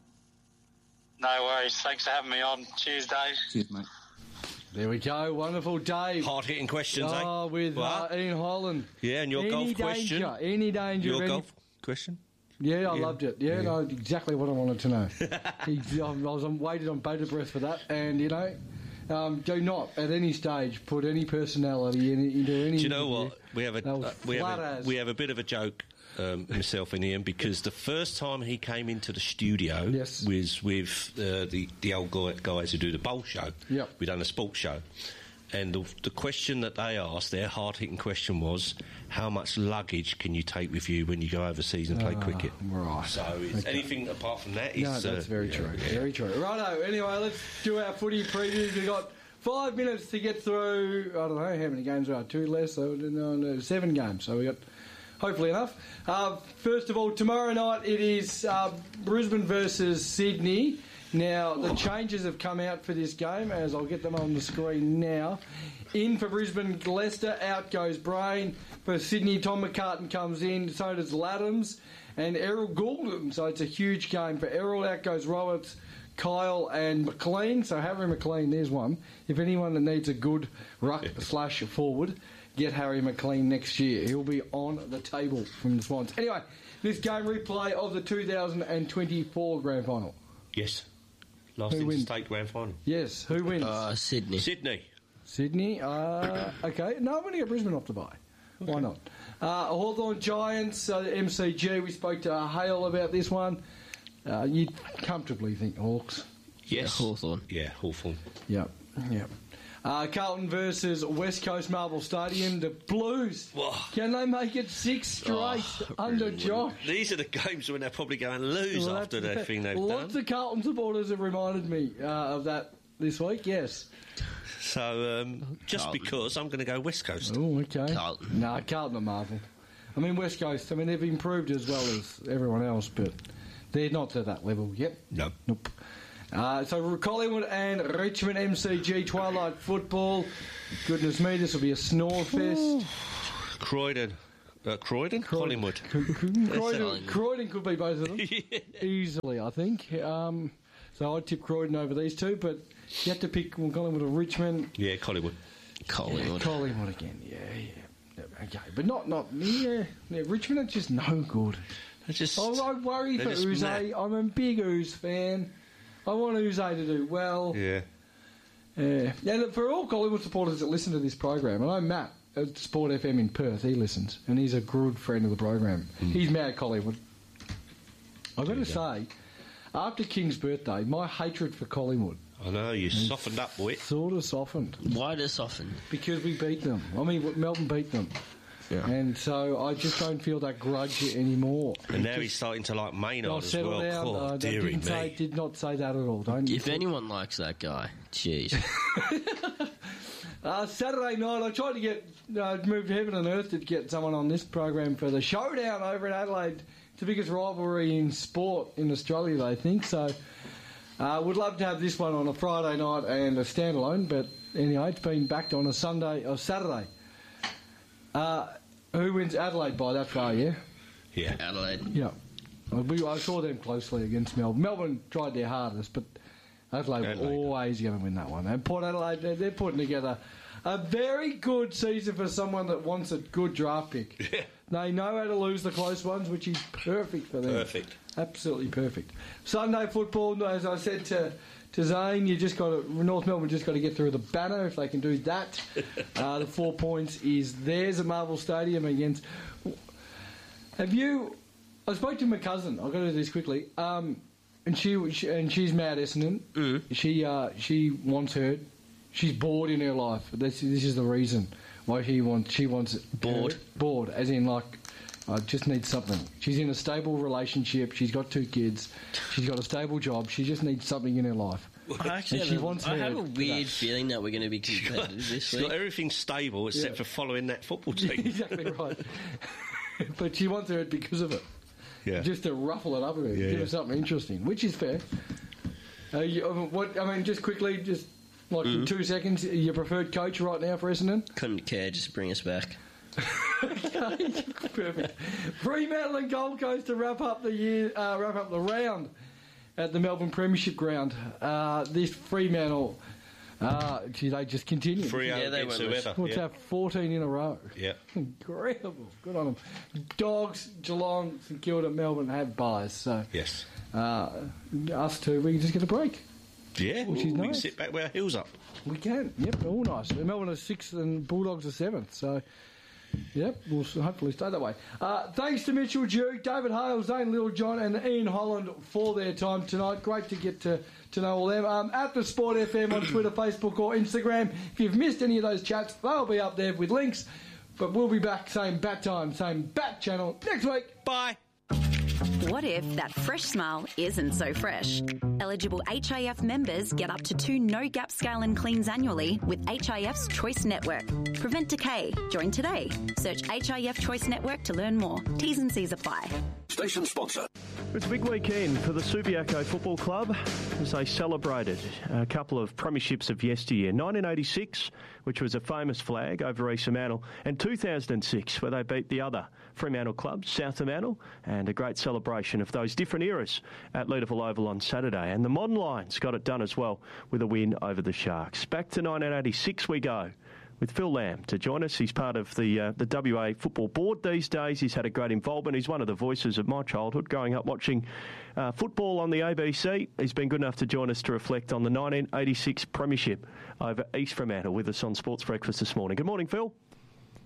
N: No worries. Thanks for having me on. Cheers, Dave.
C: Cheers, mate.
B: There we go. Wonderful, Dave.
C: Hard-hitting questions,
B: oh,
C: eh?
B: with uh,
C: What?
B: Ian Holland.
C: Yeah, and your
B: any
C: golf
B: danger,
C: question?
B: Any danger.
C: Your
B: of any-
C: golf question?
B: Yeah, I
C: Yeah.
B: loved it. Yeah,
C: Yeah.
B: no, exactly what I wanted to know. He- I was on, waited on bated breath for that, and you know, um, do not at any stage put any personality in, into any.
C: Do you know
B: interview.
C: what? We have a,
B: That was
C: uh, we, have
B: flat
C: a
B: as.
C: we have a bit of a joke, um, myself and Ian, because the first time he came into the studio
B: Yes.
C: was with uh, the, the old guy, guys who do the bowl show.
B: Yep.
C: We done a sports show. And the, the question that they asked, their hard-hitting question was, how much luggage can you take with you when you go overseas and play
B: Ah,
C: cricket?
B: Right.
C: So it's
B: Okay.
C: anything apart from that is...
B: No, that's
C: uh,
B: very
C: yeah,
B: true.
C: yeah.
B: Very true. Righto. Anyway, let's do our footy previews. We've got five minutes to get through. I don't know how many games there are. Two less. So no, no, seven games. So we got hopefully enough. Uh, first of all, tomorrow night it is uh, Brisbane versus Sydney. Now, the changes have come out for this game, as I'll get them on the screen now. In for Brisbane, Leicester. Out goes Brain. For Sydney, Tom McCartan comes in. So does Laddams and Errol Goulden. So it's a huge game for Errol. Out goes Roberts, Kyle and McLean. So Harry McLean, there's one. If anyone that needs a good ruck slash forward, get Harry McLean next year. He'll be on the table from the Swans. Anyway, this game replay of the two thousand twenty-four Grand Final.
C: Yes. Last
B: Who wins?
C: interstate grand final.
B: Yes, who wins?
D: Uh, Sydney.
C: Sydney.
B: Sydney. Uh, okay, no, I'm going to get Brisbane off the bye. Why not? Uh, Hawthorn Giants, uh, M C G. We spoke to uh, Hale about this one. Uh, you'd comfortably think Hawks.
C: Yes.
D: Yeah, Hawthorn.
C: Yeah, Hawthorn.
B: Yep, yep. Uh, Carlton versus West Coast Marvel Stadium. The Blues.
M: Whoa.
B: Can they make it six straight
M: Oh,
B: under
M: really
B: Josh?
M: These are the games when they're probably going to lose
B: Well,
M: after
B: that's-
M: that thing they've
B: Lots
M: done.
B: of Carlton supporters have reminded me uh, of that this week, yes.
M: So, um, just
D: Carlton.
M: because, I'm going to go West Coast.
B: Oh, okay.
D: Carlton.
B: No, Carlton are Marvel. I mean, West Coast, I mean, they've improved as well as everyone else, but they're not to that level yet.
M: No.
B: Nope. Uh, so Collingwood and Richmond M C G Twilight Football. Goodness me, this will be a snore fest.
M: Croydon. Uh, Croydon? Collingwood.
B: Croydon, Croydon could be both of them. Easily, I think. Um, so I'd tip Croydon over these two, but you have to pick Collingwood or Richmond.
M: Yeah, Collingwood.
D: Collingwood.
B: Yeah, Collingwood again, yeah, yeah. Okay, but not, not yeah, yeah, Richmond are just no good.
M: They're just,
B: I, I worry for
M: they're just
B: Uze.
M: mad.
B: I'm a big Uze fan. I want Uze to do well.
M: Yeah.
B: Yeah. And for all Collingwood supporters that listen to this program, I know Matt at Sport F M in Perth, he listens, and he's a good friend of the program.
M: Mm.
B: He's mad Collingwood. I've got to say, after King's birthday, my hatred for Collingwood
M: I know, you softened up, boy.
B: sort of softened.
D: Why does soften?
B: Because we beat them. I mean, Melbourne beat them.
M: Yeah.
B: And so I just don't feel that grudge anymore.
M: And now he's starting to like Maynard
B: I'll
M: as
B: settle
M: well.
B: down.
M: Oh,
B: I
M: dearie
B: didn't say,
M: me.
B: did not say that at all. Don't.
D: If anyone likes that guy, jeez.
B: Uh, Saturday night, I tried to get uh, moved heaven and earth to get someone on this program for the showdown over in Adelaide. It's the biggest rivalry in sport in Australia, they think. So, uh, would love to have this one on a Friday night and a standalone. But anyway, it's been backed on a Sunday or Saturday. Uh, who wins Adelaide by that far? Yeah.
M: Yeah.
D: Adelaide.
B: Yeah. Uh, We, I saw them closely against Melbourne. Melbourne tried their hardest, but Adelaide,
M: Adelaide.
B: were always going to win that one. And Port Adelaide, they're, they're putting together a very good season for someone that wants a good draft pick.
M: Yeah.
B: They know how to lose the close ones, which is perfect for them.
M: Perfect.
B: Absolutely perfect. Sunday football, as I said to to Zane, you just got to North Melbourne just got to get through the banner. If they can do that, uh, the four points is theirs at Marvel Stadium against. Have you? I spoke to my cousin. I've got to do this quickly. Um, and she, she and she's mad Essendon.
D: Mm.
B: She uh, she wants her. She's bored in her life. This this is the reason why she wants she wants
D: Bored?
B: her- bored, as in like. I just need something. She's in a stable relationship. She's got two kids. She's got a stable job. She just needs something in her life.
D: I actually
B: And
D: have,
B: she
D: a,
B: wants
D: I
B: her
D: have a
B: to
D: weird
B: that.
D: feeling that we're going to be competitive this
M: She's got
D: week.
M: everything stable except
B: Yeah.
M: for following that football team.
B: Exactly right. But she wants her because of it.
M: Yeah.
B: Just to ruffle it up a bit,
M: Yeah,
B: give
M: yeah.
B: her something interesting, which is fair. Uh, you, uh, what I mean, just quickly, just like in two seconds, your preferred coach right now for Essendon?
D: Couldn't care, just bring us back.
B: Okay, perfect. Fremantle and Gold Coast to wrap up the year, uh, wrap up the round at the Melbourne Premiership ground. Uh, this Fremantle, uh, gee, they just continue.
M: Free
D: Yeah, they
M: against
D: went
M: whoever.
B: What's
M: yeah.
B: that? fourteen in a row.
M: Yeah.
B: Incredible. Good on them. Dogs, Geelong, St Kilda, Melbourne have buys. So
M: Yes.
B: uh, us two, we can just get a break.
M: Yeah,
B: Which
M: ooh,
B: is
M: we can
B: nice.
M: sit back with our heels up.
B: We can. Yep, all nice. Melbourne are sixth and Bulldogs are seventh. So, yep, we'll s- hopefully stay that way. Uh, thanks to Mitchell Duke, David Hale, Zane Littlejohn and Ian Holland for their time tonight. Great to get to, to know all them. Um, at the Sport F M on Twitter, Facebook or Instagram. If you've missed any of those chats, they'll be up there with links. But we'll be back, same bat time, same bat channel next week.
M: Bye.
G: What if that fresh smile isn't so fresh? Eligible H I F members get up to two no-gap scale and cleans annually with H I F's Choice Network. Prevent decay. Join today. Search H I F Choice Network to learn more. T's and C's apply.
O: Station sponsor.
E: It's a big weekend for the Subiaco Football Club as they celebrated a couple of premierships of yesteryear. nineteen eighty-six, which was a famous flag over East Fremantle, and two thousand six, where they beat the other Fremantle club, South Fremantle, and a great celebration of those different eras at Leederville Oval on Saturday. And the Modern Lions got it done as well with a win over the Sharks. Back to nineteen eighty-six we go, with Phil Lamb to join us. He's part of the uh, the W A Football Board these days. He's had a great involvement. He's one of the voices of my childhood, growing up watching uh, football on the A B C. He's been good enough to join us to reflect on the nineteen eighty-six Premiership over East Fremantle with us on Sports Breakfast this morning. Good morning, Phil.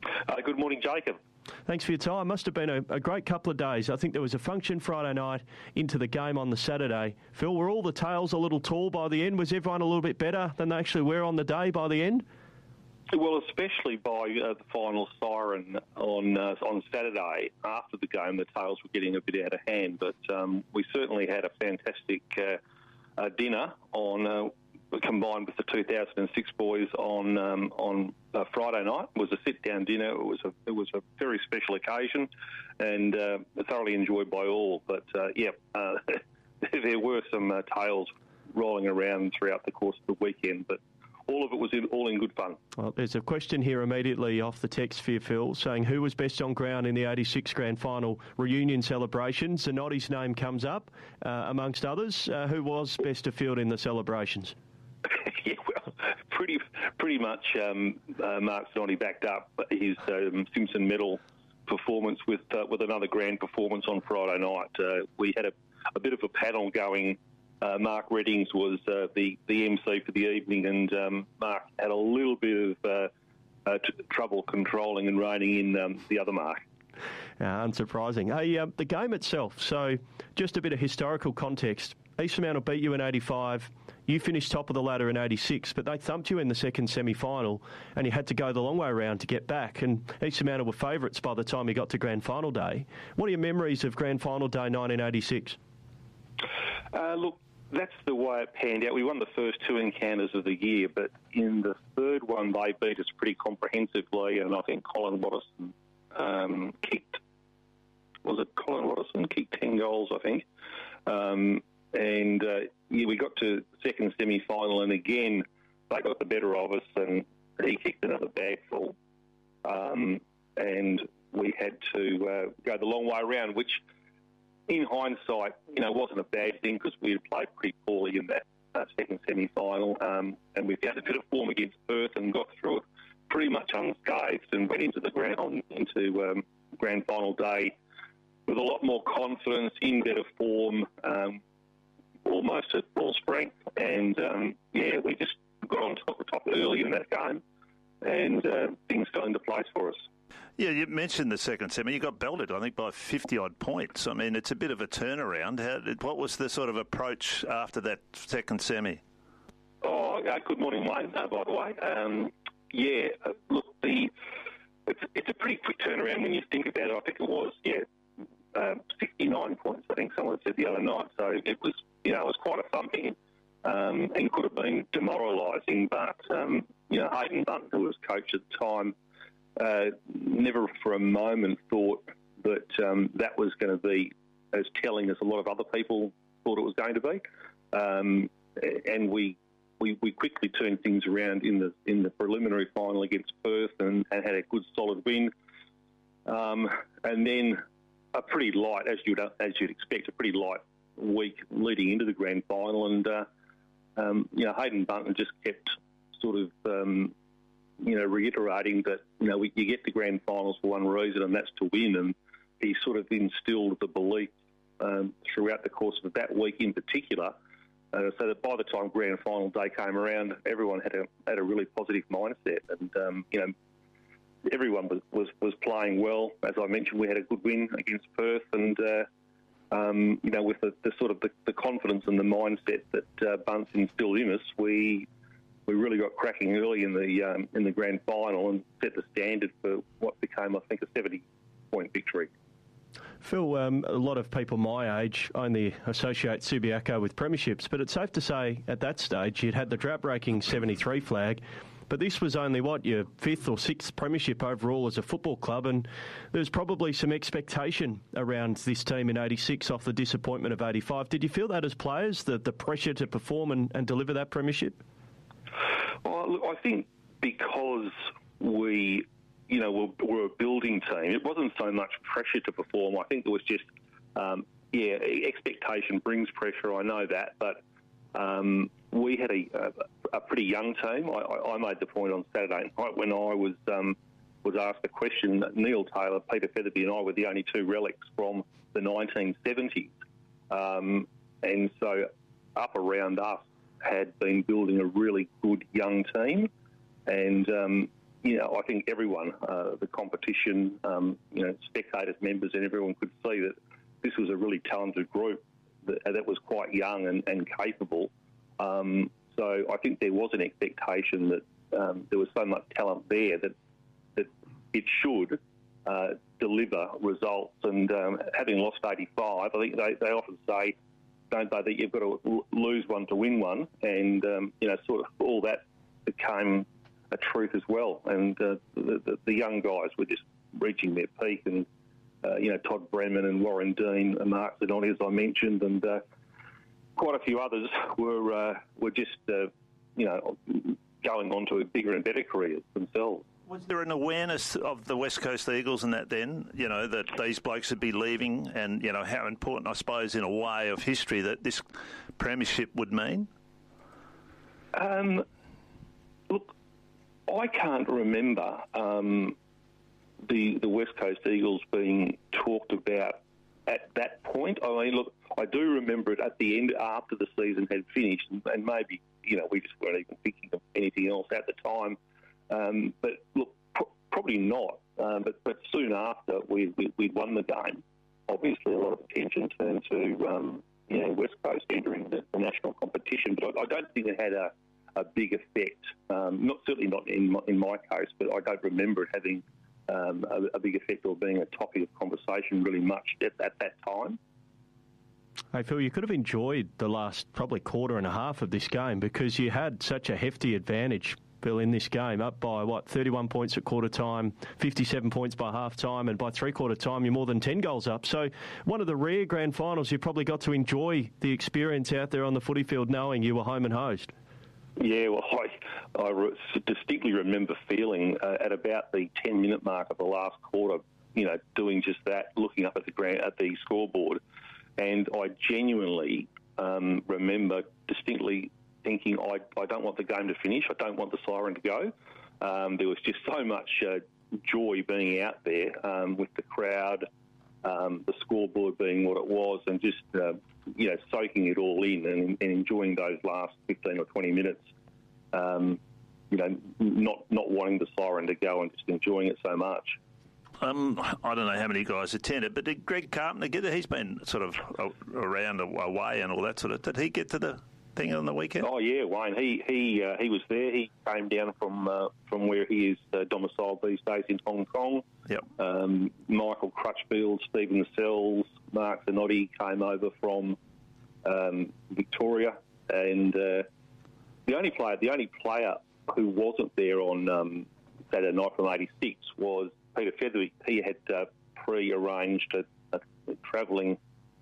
O: Uh, good morning, Jacob.
P: Thanks for your time. Must have been a, a great couple of days. I think there was a function Friday night into the game on the Saturday. Phil, were all the tails a little tall by the end? Was everyone a little bit better than they actually were on the day by the end?
O: Well, especially by uh, the final siren on uh, on Saturday. After the game, the tails were getting a bit out of hand, but um, we certainly had a fantastic uh, uh, dinner on uh, combined with the two thousand six boys on um, on uh, Friday night. It was a sit-down dinner. It was a it was a very special occasion, and uh, thoroughly enjoyed by all. But uh, yeah, uh, there were some uh, tales rolling around throughout the course of the weekend, but all of it was in, all in good fun.
P: Well, there's a question here immediately off the text for you, Phil, saying who was best on ground in the eighty-six Grand Final reunion celebrations? Zanotti's name comes up, uh, amongst others. Uh, who was best of field in the celebrations?
O: Yeah, well, pretty pretty much um, uh, Mark Zanotti backed up his um, Simpson Medal performance with uh, with another grand performance on Friday night. Uh, we had a, a bit of a panel going. Uh, Mark Reddings was uh, the, the M C for the evening, and um, Mark had a little bit of uh, uh, t- trouble controlling and reining in um, the other Mark.
P: Uh, unsurprising. Hey, uh, the game itself, so just a bit of historical context. East Fremantle beat you in eighty-five, you finished top of the ladder in eighty-six, but they thumped you in the second semi-final and you had to go the long way around to get back, and East Fremantle were favourites by the time you got to Grand Final Day. What are your memories of Grand Final Day nineteen eighty-six?
O: Uh, look, that's the way it panned out. We won the first two encounters of the year, but in the third one they beat us pretty comprehensively, and I think Colin Watterson um, kicked, was it Colin Watterson? Kicked ten goals, I think. Um, and uh, yeah, we got to the second semi-final, and again they got the better of us, and he kicked another bag full. Um, and we had to uh, go the long way around, which in hindsight, you know, wasn't a bad thing because we had played pretty poorly in that uh, second semi-final, um, and we found a bit of form against Perth and got through it pretty much unscathed and went into the ground into um, Grand Final Day with a lot more confidence, in better form, um, almost at full strength, and um, yeah, we just got on top of top early in that game, and uh, things fell into place for us.
Q: Yeah, you mentioned the second semi. You got belted, I think, by fifty-odd points. I mean, it's a bit of a turnaround. How, what was the sort of approach after that second semi?
O: Oh, uh, good morning, Wayne, uh, by the way. Um, yeah, uh, look, the it's, it's a pretty quick turnaround when you think about it. I think it was, yeah, uh, sixty-nine points, I think someone said the other night. So it was, you know, it was quite a thumping um, and could have been demoralising. But, um, you know, Hayden Bunton, who was coach at the time, Uh, never for a moment thought that um, that was going to be as telling as a lot of other people thought it was going to be, um, and we, we we quickly turned things around in the in the preliminary final against Perth and, and had a good solid win, um, and then a pretty light, as you'd as you'd expect, a pretty light week leading into the grand final, and uh, um, you know, Hayden Bunton just kept sort of Um, you know, reiterating that, you know, we, you get to grand finals for one reason, and that's to win. And he sort of instilled the belief um, throughout the course of that week in particular, uh, so that by the time grand final day came around, everyone had a had a really positive mindset. And, um, you know, everyone was, was, was playing well. As I mentioned, we had a good win against Perth, and, uh, um, you know, with the, the sort of the, the confidence and the mindset that uh, Bunce instilled in us, we... We really got cracking early in the um, in the grand final and set the standard for what became, I think, a seventy-point victory.
P: Phil, um, a lot of people my age only associate Subiaco with premierships, but it's safe to say at that stage you'd had the drought-breaking seventy-three flag, but this was only, what, your fifth or sixth premiership overall as a football club, and there's probably some expectation around this team in eighty-six off the disappointment of eighty-five. Did you feel that as players, the, the pressure to perform and, and deliver that premiership?
O: Well, look, I think because we, you know, we're, we're a building team, it wasn't so much pressure to perform. I think it was just, um, yeah, expectation brings pressure, I know that, but um, we had a, a, a pretty young team. I, I made the point on Saturday night when I was um, was asked a question that Neil Taylor, Peter Featherby and I were the only two relics from the nineteen seventies. Um, and so up around us, had been building a really good young team, and um, you know, I think everyone, uh, the competition, um, you know, spectators, members, and everyone could see that this was a really talented group that, that was quite young and, and capable. Um, so I think there was an expectation that um, there was so much talent there that that it should uh, deliver results. And um, having lost eighty-five, I think they, they often say, don't they, that you've got to l- lose one to win one. And, um, you know, sort of all that became a truth as well. And uh, the, the, the young guys were just reaching their peak. And, uh, you know, Todd Brennan and Warren Dean and Mark Zanotti, as I mentioned, and uh, quite a few others were uh, were just, uh, you know, going on to bigger and better careers themselves.
Q: Was there an awareness of the West Coast Eagles in that then, you know, that these blokes would be leaving and, you know, how important, I suppose, in a way of history that this premiership would mean?
O: Um, look, I can't remember um, the the West Coast Eagles being talked about at that point. I mean, look, I do remember it at the end after the season had finished, and, and maybe, you know, we just weren't even thinking of anything else at the time. Um, but look, pro- probably not. Um, but, but soon after we, we, we'd won the game, obviously a lot of attention turned to um, you know, West Coast entering the, the national competition. But I, I don't think it had a, a big effect. Um, not certainly not in my, in my case, but I don't remember it having um, a, a big effect or being a topic of conversation really much at, at that time.
P: Hey, Phil, you could have enjoyed the last probably quarter and a half of this game because you had such a hefty advantage, Phil, in this game, up by, what, thirty-one points at quarter time, fifty-seven points by half time, and by three-quarter time, you're more than ten goals up. So one of the rare grand finals, you probably got to enjoy the experience out there on the footy field knowing you were home and host.
O: Yeah, well, I, I re- distinctly remember feeling uh, at about the ten-minute mark of the last quarter, you know, doing just that, looking up at the grand, at the scoreboard, and I genuinely um, remember distinctly thinking, I, I don't want the game to finish, I don't want the siren to go. Um, there was just so much uh, joy being out there um, with the crowd, um, the scoreboard being what it was, and just, uh, you know, soaking it all in and, and enjoying those last fifteen or twenty minutes, um, you know, not, not wanting the siren to go and just enjoying it so much.
Q: Um, I don't know how many guys attended, but did Greg Carpenter get there? He's been sort of around away and all that sort of. Did he get to the thing on the weekend?
O: Oh yeah, Wayne. He he uh, he was there. He came down from uh, from where he is uh, domiciled these days in Hong Kong.
Q: Yep.
O: Um, Michael Crutchfield, Stephen Sells, Mark Zanotti came over from um, Victoria, and uh, the only player the only player who wasn't there on um, Saturday night from eighty-six was Peter Featherby. He had uh, pre-arranged a, a travelling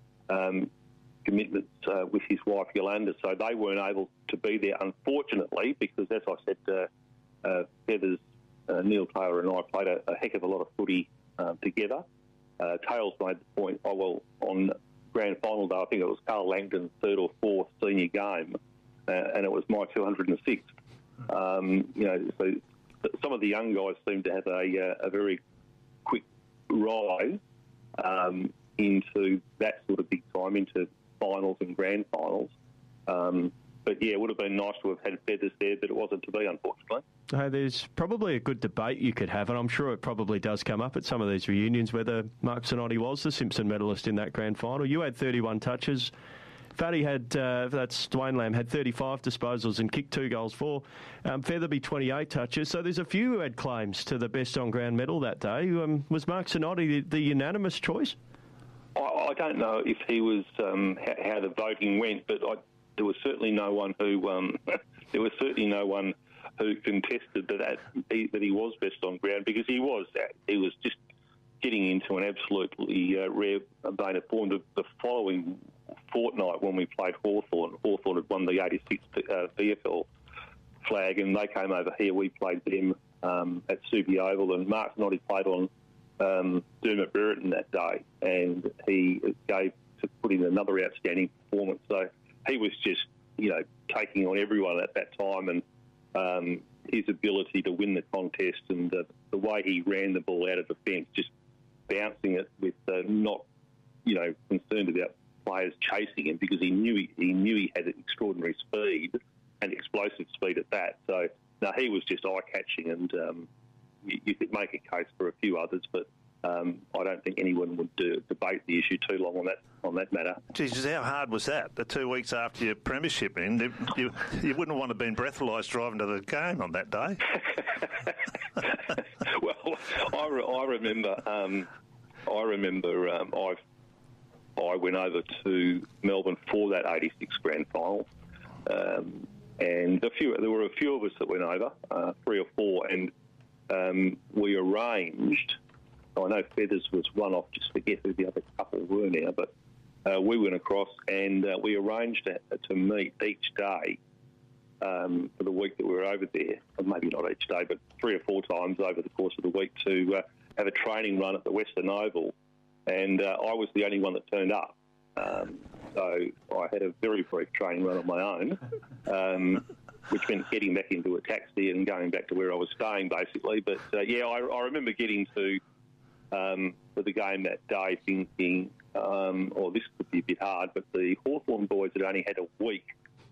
O: um, commitments uh, with his wife Yolanda, so they weren't able to be there, unfortunately, because, as I said, uh, uh, Feathers, uh, Neil Taylor and I played a, a heck of a lot of footy uh, together. Uh, Tails made the point, oh, well, on grand final day, I think it was Carl Langdon's third or fourth senior game, uh, and it was my two hundred sixth. Um, you know, so some of the young guys seem to have a, a very quick rise um, into that sort of big time, into finals and grand finals. Um, but, yeah, it would have been nice to have had Feathers there, but it wasn't to be, unfortunately.
P: Hey, there's probably a good debate you could have, and I'm sure it probably does come up at some of these reunions, whether Mark Zanotti was the Simpson medalist in that grand final. You had thirty-one touches. Fatty had, uh, that's Dwayne Lamb, had thirty-five disposals and kicked two goals for. Um, Featherby, twenty-eight touches. So there's a few who had claims to the best on-ground medal that day. Um, was Mark Zanotti the, the unanimous choice?
O: I, I don't know if he was, um, how, how the voting went, but I, there was certainly no one who, um, there was certainly no one who contested that, that, he, that he was best on ground, because he was, he was just getting into an absolutely uh, rare vein of form. The, the following fortnight when we played Hawthorn, Hawthorn had won the eighty-six uh, V F L flag, and they came over here. We played them um, at Subi Oval, and Mark Zanotti played on um, Dermot Brereton that day, and he gave to put in another outstanding performance. So he was just, you know, taking on everyone at that time, and um, his ability to win the contest and uh, the way he ran the ball out of defence, just bouncing it with uh, not, you know, concerned about players chasing him, because he knew he, he knew he had extraordinary speed and explosive speed at that. So no, he was just eye catching, and um, you, you could make a case for a few others, but um, I don't think anyone would do, debate the issue too long on that on that matter.
Q: Jesus, how hard was that? The two weeks after your premiership end, you, you wouldn't want to have been breathalyzed driving to the game on that day.
O: Well, I, re- I remember, um, I remember, um, I I went over to Melbourne for that eighty-six grand final, um, and a few there were a few of us that went over, uh, three or four, and um, we arranged. I know Feathers was one off, just forget who the other couple were now, but uh, we went across and uh, we arranged to, to meet each day um, for the week that we were over there, or maybe not each day, but three or four times over the course of the week to uh, have a training run at the Western Oval. And uh, I was the only one that turned up. Um, so I had a very brief training run on my own, um, which meant getting back into a taxi and going back to where I was staying, basically. But, uh, yeah, I, I remember getting to... Um, for the game that day thinking, um, oh, this could be a bit hard, but the Hawthorn boys had only had a week.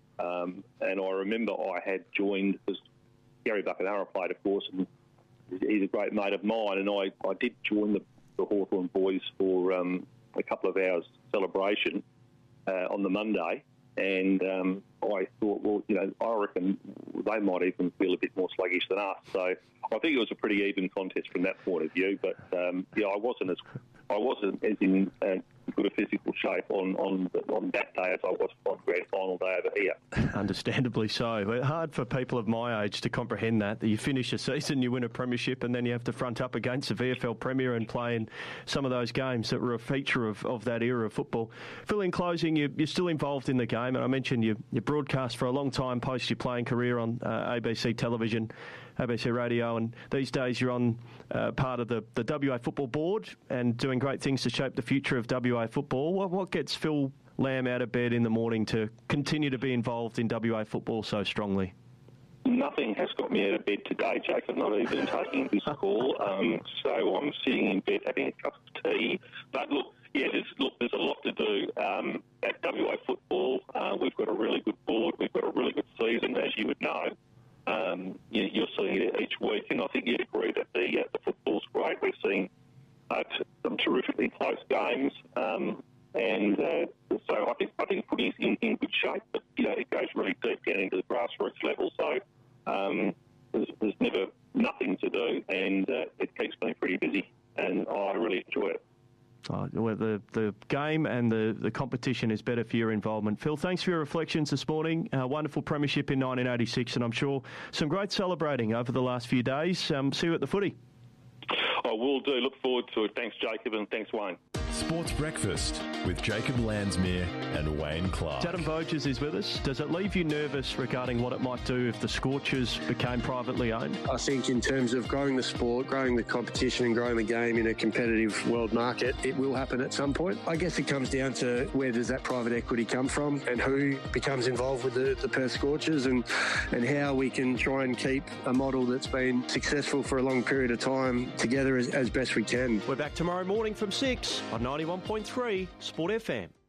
O: Um, and I remember I had joined, because Gary Buckenara played, of course, and he's a great mate of mine, and I, I did join the, the Hawthorn boys for um, a couple of hours celebration uh, on the Monday. And um, I thought, well, you know, I reckon they might even feel a bit more sluggish than us. So I think it was a pretty even contest from that point of view. But um, yeah, I wasn't as I wasn't as in uh, good a physical shape on, on on that day as I was on grand final day over here.
P: Understandably so. But hard for people of my age to comprehend that, that you finish a season, you win a premiership, and then you have to front up against the V F L Premier and play in some of those games that were a feature of, of that era of football. Phil, in closing, you, you're still involved in the game, and I mentioned you, you broadcast for a long time post your playing career on uh, A B C television, A B C radio, and these days you're on uh, part of the, the W A Football Board and doing great things to shape the future of W A football. What, what gets Phil Lamb out of bed in the morning to continue to be involved in W A football so strongly?
O: Nothing has got me out of bed today, Jacob, not even taking this call. Um, so I'm sitting in bed having a cup of tea. But look, yeah, there's, look, there's a lot to do um, at W A football. Uh, we've got a really good board. We've got a really good season, as you would know. Um, you, you're seeing it each week, and I think you'd agree that the, uh, the football's great. We're seeing uh, t- some terrifically close games, um, and uh, so I think I think footy's in, in good shape. But you know, it goes really deep down into the grassroots level. So um, there's, there's never nothing to do, and uh, it keeps me pretty busy, and I really enjoy it.
P: Oh, well, the, the game and the, the competition is better for your involvement. Phil, thanks for your reflections this morning. Uh, wonderful premiership in nineteen eighty-six, and I'm sure some great celebrating over the last few days. Um, see you at the footy.
O: I will do. Look forward to it. Thanks, Jacob, and thanks, Wayne.
R: Sports Breakfast with Jacob Landsmere and Wayne Clark.
P: Adam Voges is with us. Does it leave you nervous regarding what it might do if the Scorchers became privately owned?
S: I think in terms of growing the sport, growing the competition and growing the game in a competitive world market, it will happen at some point. I guess it comes down to where does that private equity come from and who becomes involved with the, the Perth Scorchers, and, and how we can try and keep a model that's been successful for a long period of time together as, as best we can.
P: We're back tomorrow morning from six on ninety-one point three Sport F M.